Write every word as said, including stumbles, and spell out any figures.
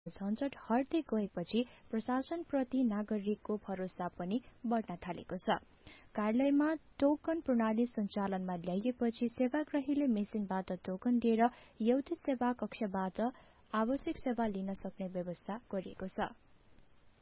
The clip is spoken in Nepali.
झन्झट हट्दै गएपछि प्रशासनप्रति नागरिकको भरोसा पनि बढ्न थालेको छ। कार्यालयमा टोकन प्रणाली सञ्चालनमा ल्याइएपछि सेवाग्राहीले मेसिनबाट टोकन दिएर एउटै सेवा कक्षबाट आवश्यक सेवा लिन सक्ने व्यवस्था गरिएको छ।